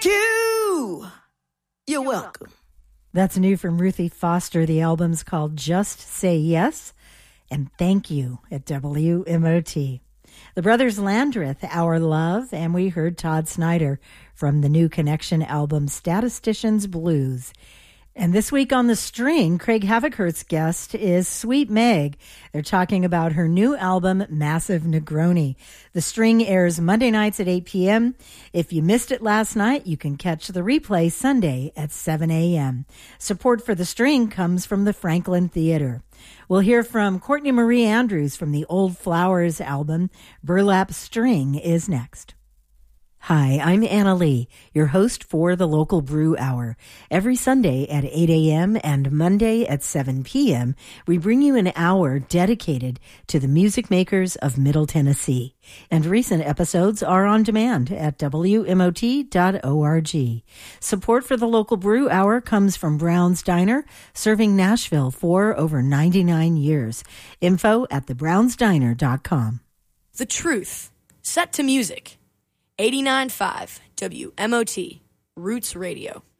Thank you. You're welcome. That's new from Ruthie Foster. The album's called Just Say Yes and Thank You at WMOT. The Brothers Landreth, Our Love, and we heard Todd Snyder from the new Connection album, Statistician's Blues. And this week on The String, Craig Havikhurst's guest is Sweet Meg. They're talking about her new album, Massive Negroni. The String airs Monday nights at 8 p.m. If you missed it last night, you can catch the replay Sunday at 7 a.m. Support for The String comes from the Franklin Theater. We'll hear from Courtney Marie Andrews from the Old Flowers album. Burlap String is next. Hi, I'm Anna Lee, your host for the Local Brew Hour. Every Sunday at 8 a.m. and Monday at 7 p.m., we bring you an hour dedicated to the music makers of Middle Tennessee. And recent episodes are on demand at WMOT.org. Support for the Local Brew Hour comes from Brown's Diner, serving Nashville for over 99 years. Info at thebrownsdiner.com. The Truth, set to music. 89.5 WMOT, Roots Radio.